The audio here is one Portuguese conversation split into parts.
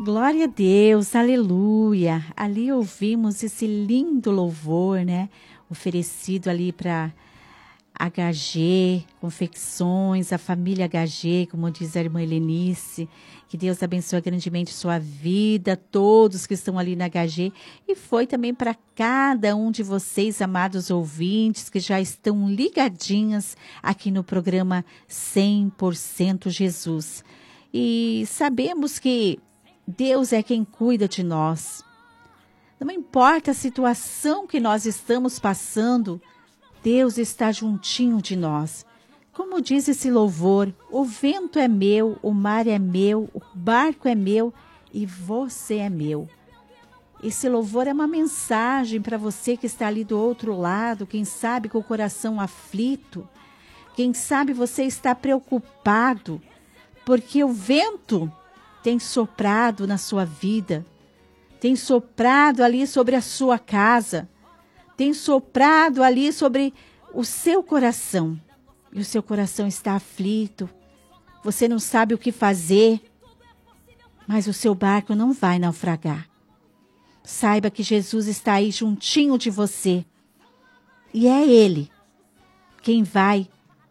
Glória a Deus, aleluia. Ali ouvimos esse lindo louvor, né? Oferecido ali para HG, Confecções, a família HG, como diz a irmã Helenice. Que Deus abençoe grandemente sua vida, todos que estão ali na HG. E foi também para cada um de vocês, amados ouvintes, que já estão ligadinhas aqui no programa 100% Jesus. E sabemos que Deus é quem cuida de nós. Não importa a situação que nós estamos passando, Deus está juntinho de nós. Como diz esse louvor, o vento é meu, o mar é meu, o barco é meu e você é meu. Esse louvor é uma mensagem para você que está ali do outro lado, quem sabe com o coração aflito, quem sabe você está preocupado, porque o vento tem soprado na sua vida, tem soprado ali sobre a sua casa, tem soprado ali sobre o seu coração. E o seu coração está aflito, você não sabe o que fazer, mas o seu barco não vai naufragar. Saiba que Jesus está aí juntinho de você. E é Ele quem vai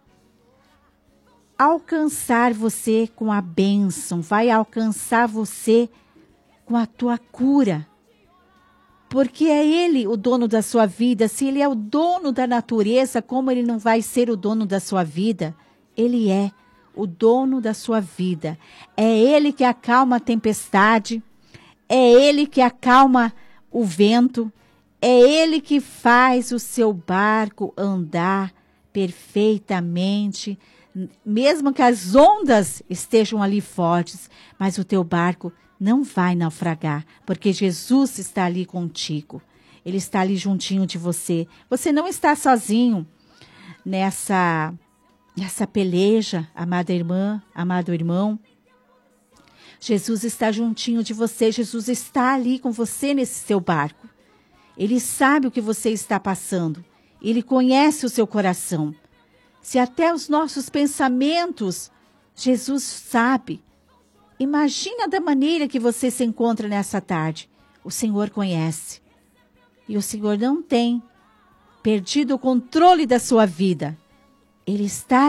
alcançar você com a bênção, vai alcançar você com a tua cura. Porque é Ele o dono da sua vida. Se Ele é o dono da natureza, como Ele não vai ser o dono da sua vida? Ele é o dono da sua vida. É Ele que acalma a tempestade, é Ele que acalma o vento, é Ele que faz o seu barco andar perfeitamente, mesmo que as ondas estejam ali fortes, mas o teu barco não vai naufragar, porque Jesus está ali contigo. Ele está ali juntinho de você. Você não está sozinho nessa peleja, amada irmã, amado irmão. Jesus está juntinho de você. Jesus está ali com você nesse seu barco. Ele sabe o que você está passando. Ele conhece o seu coração. Se até os nossos pensamentos, Jesus sabe. Imagina da maneira que você se encontra nessa tarde. O Senhor conhece. E o Senhor não tem perdido o controle da sua vida. Ele está